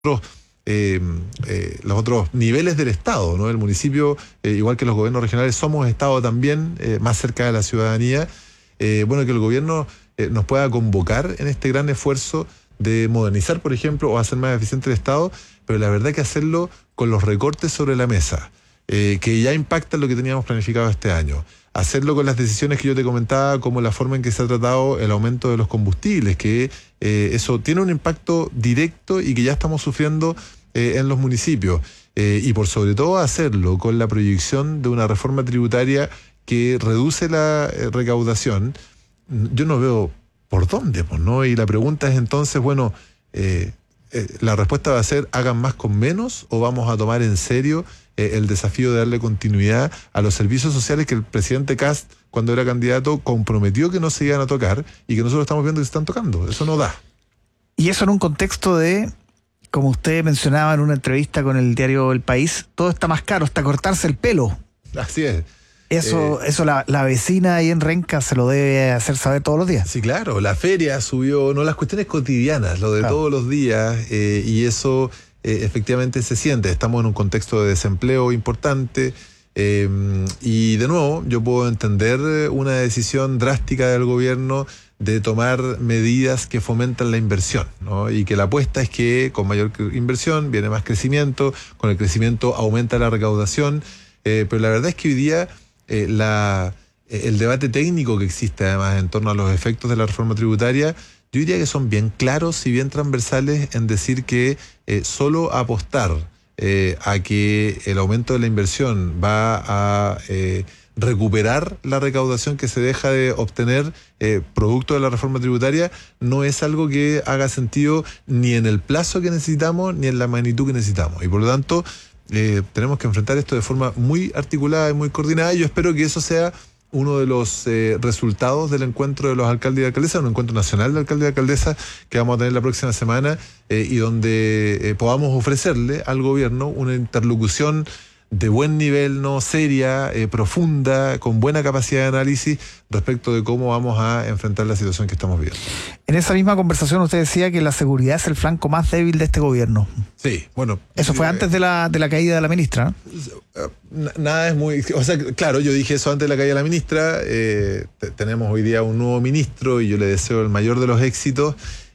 los otros niveles del Estado, ¿no? El municipio, igual que los gobiernos regionales, somos Estado también, más cerca de la ciudadanía. Bueno, que el gobierno nos pueda convocar en este gran esfuerzo de modernizar, por ejemplo, o hacer más eficiente el Estado, pero la verdad que hacerlo con los recortes sobre la mesa, que ya impactan lo que teníamos planificado este año. Hacerlo con las decisiones que yo te comentaba, como la forma en que se ha tratado el aumento de los combustibles, que eso tiene un impacto directo y que ya estamos sufriendo en los municipios. Y por sobre todo hacerlo con la proyección de una reforma tributaria que reduce la recaudación. Yo no veo por dónde, pues, ¿no? Y la pregunta es entonces, bueno, la respuesta va a ser, ¿hagan más con menos o vamos a tomar en serio el desafío de darle continuidad a los servicios sociales que el presidente Kast, cuando era candidato, comprometió que no se iban a tocar y que nosotros estamos viendo que se están tocando? Eso no da. Y eso en un contexto de, como usted mencionaba en una entrevista con el diario El País, todo está más caro, hasta cortarse el pelo. Así es. Eso la vecina ahí en Renca se lo debe hacer saber todos los días. Sí, claro, la feria subió, no, las cuestiones cotidianas, lo de todos los días, y eso efectivamente se siente. Estamos en un contexto de desempleo importante, y de nuevo, yo puedo entender una decisión drástica del gobierno de tomar medidas que fomentan la inversión, ¿no? Y que la apuesta es que con mayor inversión viene más crecimiento, con el crecimiento aumenta la recaudación, pero la verdad es que hoy día el debate técnico que existe además en torno a los efectos de la reforma tributaria, yo diría que son bien claros y bien transversales en decir que solo apostar a que el aumento de la inversión va a recuperar la recaudación que se deja de obtener producto de la reforma tributaria no es algo que haga sentido ni en el plazo que necesitamos ni en la magnitud que necesitamos. Y por lo tanto, tenemos que enfrentar esto de forma muy articulada y muy coordinada, y yo espero que eso sea uno de los resultados del encuentro de los alcaldes y alcaldesas, un encuentro nacional de alcaldes y alcaldesas que vamos a tener la próxima semana, y donde podamos ofrecerle al gobierno una interlocución de buen nivel, no seria, profunda, con buena capacidad de análisis respecto de cómo vamos a enfrentar la situación que estamos viviendo. En esa misma conversación usted decía que la seguridad es el flanco más débil de este gobierno. Sí, bueno. Eso fue antes de la caída de la ministra, ¿no? Nada es muy... O sea, claro, yo dije eso antes de la caída de la ministra. Tenemos hoy día un nuevo ministro y yo le deseo el mayor de los éxitos.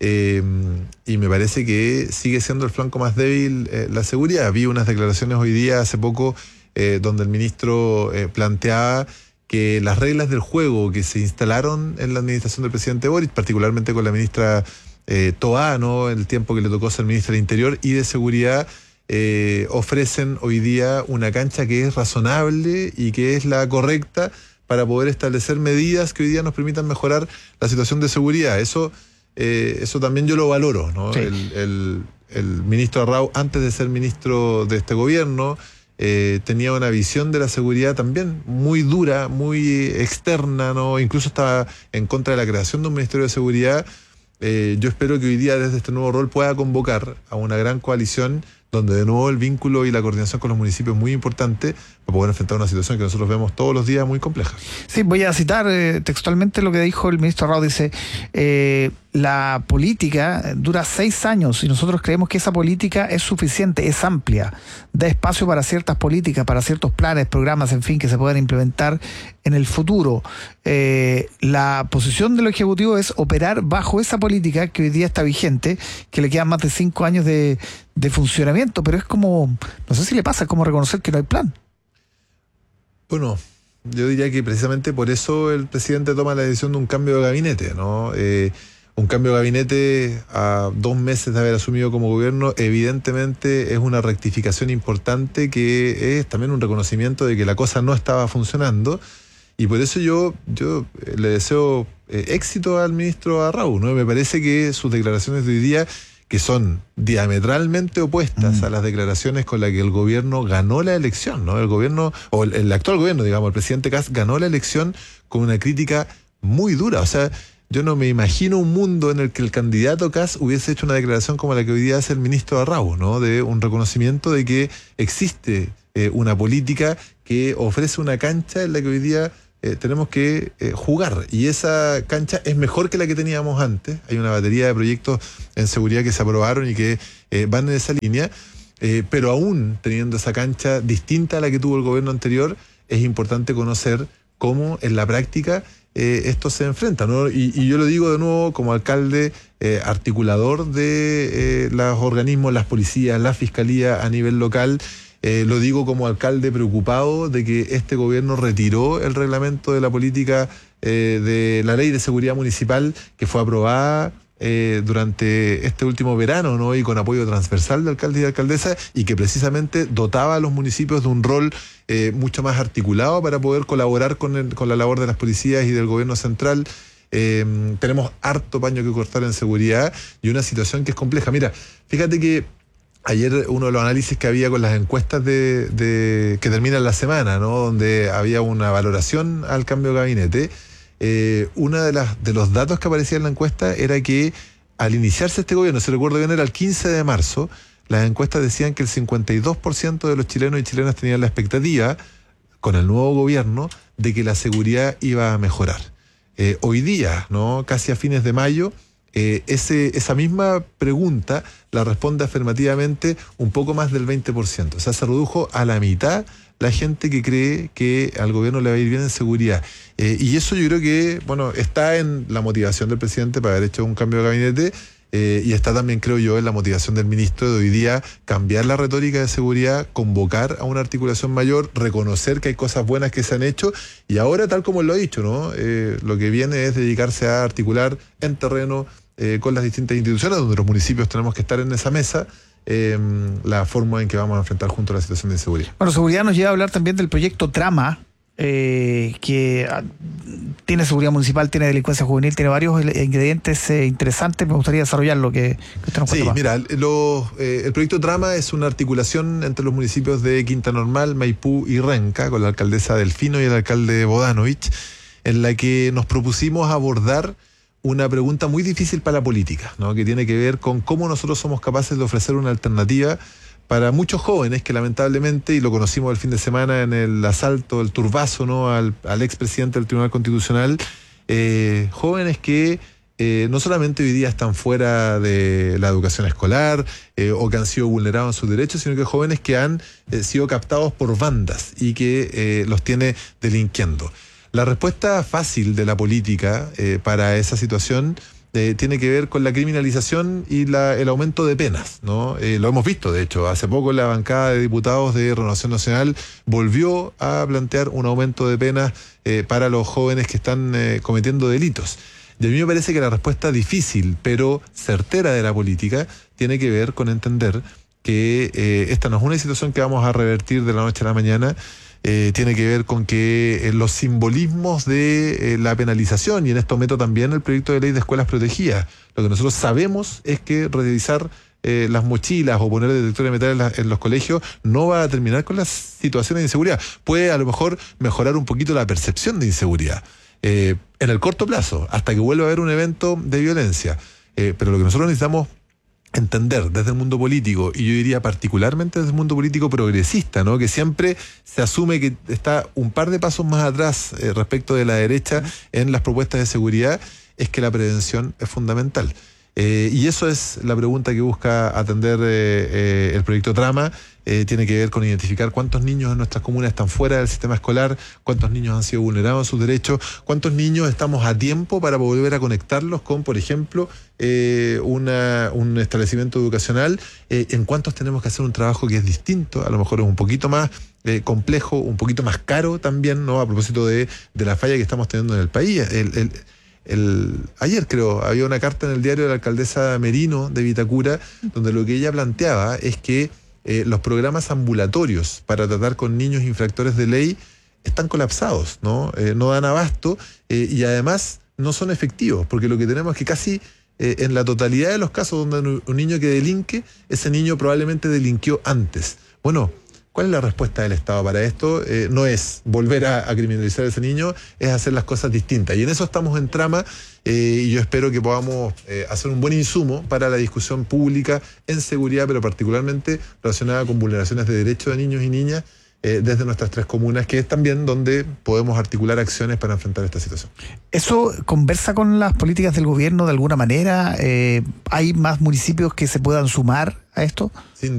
Y me parece que sigue siendo el flanco más débil la seguridad. Vi unas declaraciones hoy día, hace poco, donde el ministro planteaba que las reglas del juego que se instalaron en la administración del presidente Boric, particularmente con la ministra Toá, ¿no?, el tiempo que le tocó ser ministra de Interior y de Seguridad, ofrecen hoy día una cancha que es razonable y que es la correcta para poder establecer medidas que hoy día nos permitan mejorar la situación de seguridad. Eso también yo lo valoro, ¿no? Sí. El ministro Arrau, antes de ser ministro de este gobierno, tenía una visión de la seguridad también muy dura, muy externa, ¿no? Incluso estaba en contra de la creación de un ministerio de seguridad. Yo espero que hoy día desde este nuevo rol pueda convocar a una gran coalición donde de nuevo el vínculo y la coordinación con los municipios es muy importante para poder enfrentar una situación que nosotros vemos todos los días muy compleja. Sí, voy a citar textualmente lo que dijo el ministro Arrau. Dice, la política dura 6 años y nosotros creemos que esa política es suficiente, es amplia, da espacio para ciertas políticas, para ciertos planes, programas, en fin, que se puedan implementar en el futuro. La posición del Ejecutivo es operar bajo esa política que hoy día está vigente, que le quedan más de 5 años de funcionamiento, pero es como, no sé si le pasa, es como reconocer que no hay plan. Bueno, yo diría que precisamente por eso el presidente toma la decisión de un cambio de gabinete, ¿no? Un cambio de gabinete a 2 meses de haber asumido como gobierno, evidentemente es una rectificación importante que es también un reconocimiento de que la cosa no estaba funcionando, y por eso yo le deseo éxito al ministro Arrau, ¿no? Me parece que sus declaraciones de hoy día, que son diametralmente opuestas a las declaraciones con las que el gobierno ganó la elección, ¿no? El gobierno, o el actual gobierno, digamos, el presidente Kast ganó la elección con una crítica muy dura. O sea, yo no me imagino un mundo en el que el candidato Kast hubiese hecho una declaración como la que hoy día hace el ministro Arrau, ¿no? De un reconocimiento de que existe una política que ofrece una cancha en la que hoy día tenemos que jugar, y esa cancha es mejor que la que teníamos antes. Hay una batería de proyectos en seguridad que se aprobaron y que van en esa línea, pero aún teniendo esa cancha distinta a la que tuvo el gobierno anterior, es importante conocer cómo en la práctica esto se enfrenta, ¿no? Y yo lo digo de nuevo como alcalde articulador de los organismos, las policías, la fiscalía a nivel local. Lo digo como alcalde preocupado de que este gobierno retiró el reglamento de la política de la ley de seguridad municipal que fue aprobada durante este último verano, ¿no? Y con apoyo transversal de alcaldes y alcaldesas, y que precisamente dotaba a los municipios de un rol mucho más articulado para poder colaborar con la labor de las policías y del gobierno central. Tenemos harto paño que cortar en seguridad y una situación que es compleja. Mira, fíjate que ayer uno de los análisis que había con las encuestas que terminan la semana, ¿no? Donde había una valoración al cambio de gabinete. Una de los datos que aparecía en la encuesta era que al iniciarse este gobierno, si recuerdo bien, era el 15 de marzo, las encuestas decían que el 52% de los chilenos y chilenas tenían la expectativa, con el nuevo gobierno, de que la seguridad iba a mejorar. Hoy día, ¿no? Casi a fines de mayo, esa misma pregunta la responde afirmativamente un poco más del 20%. O sea, se redujo a la mitad la gente que cree que al gobierno le va a ir bien en seguridad. Y eso yo creo que, bueno, está en la motivación del presidente para haber hecho un cambio de gabinete, y está también, creo yo, en la motivación del ministro de hoy día cambiar la retórica de seguridad, convocar a una articulación mayor, reconocer que hay cosas buenas que se han hecho, y ahora, tal como lo ha dicho, ¿no? Lo que viene es dedicarse a articular en terreno con las distintas instituciones, donde los municipios tenemos que estar en esa mesa, la forma en que vamos a enfrentar juntos la situación de inseguridad. Bueno, seguridad nos lleva a hablar también del proyecto Trama, que tiene seguridad municipal, tiene delincuencia juvenil, tiene varios ingredientes interesantes. Me gustaría desarrollar lo que usted nos cuenta. Sí, mira, el proyecto Trama es una articulación entre los municipios de Quinta Normal, Maipú y Renca, con la alcaldesa Delfino y el alcalde Bodanovich, en la que nos propusimos abordar una pregunta muy difícil para la política, ¿no? Que tiene que ver con cómo nosotros somos capaces de ofrecer una alternativa para muchos jóvenes que lamentablemente, y lo conocimos el fin de semana en el asalto, el turbazo, ¿no? al expresidente del Tribunal Constitucional, jóvenes que no solamente hoy día están fuera de la educación escolar o que han sido vulnerados en sus derechos, sino que jóvenes que han sido captados por bandas y que los tiene delinquiendo. La respuesta fácil de la política para esa situación tiene que ver con la criminalización y el aumento de penas, ¿no? Lo hemos visto, de hecho, hace poco la bancada de diputados de Renovación Nacional volvió a plantear un aumento de penas para los jóvenes que están cometiendo delitos. Y a mí me parece que la respuesta difícil, pero certera de la política, tiene que ver con entender que esta no es una situación que vamos a revertir de la noche a la mañana. Tiene que ver con que los simbolismos de la penalización, y en esto meto también el proyecto de ley de escuelas protegidas, lo que nosotros sabemos es que revisar las mochilas o poner detectores de metales en los colegios no va a terminar con las situaciones de inseguridad. Puede a lo mejor mejorar un poquito la percepción de inseguridad en el corto plazo, hasta que vuelva a haber un evento de violencia. Pero lo que nosotros necesitamos entender desde el mundo político, y yo diría particularmente desde el mundo político progresista, ¿no? Que siempre se asume que está un par de pasos más atrás respecto de la derecha en las propuestas de seguridad, es que la prevención es fundamental. Y eso es la pregunta que busca atender el proyecto Trama. Tiene que ver con identificar cuántos niños en nuestras comunas están fuera del sistema escolar, cuántos niños han sido vulnerados en sus derechos, cuántos niños estamos a tiempo para volver a conectarlos con, por ejemplo, un establecimiento educacional, en cuántos tenemos que hacer un trabajo que es distinto, a lo mejor es un poquito más complejo, un poquito más caro también, ¿no? A propósito de la falla que estamos teniendo en el país. Ayer creo, había una carta en el diario de la alcaldesa Merino de Vitacura, donde lo que ella planteaba es que los programas ambulatorios para tratar con niños infractores de ley están colapsados, ¿no? No dan abasto y además no son efectivos, porque lo que tenemos es que casi en la totalidad de los casos donde un niño que delinque, ese niño probablemente delinquió antes. Bueno, ¿cuál es la respuesta del Estado para esto? No es volver a criminalizar a ese niño, es hacer las cosas distintas. Y en eso estamos en Trama, y yo espero que podamos hacer un buen insumo para la discusión pública en seguridad, pero particularmente relacionada con vulneraciones de derechos de niños y niñas, desde nuestras 3 comunas, que es también donde podemos articular acciones para enfrentar esta situación. ¿Eso conversa con las políticas del gobierno de alguna manera? ¿Hay más municipios que se puedan sumar a esto? Sin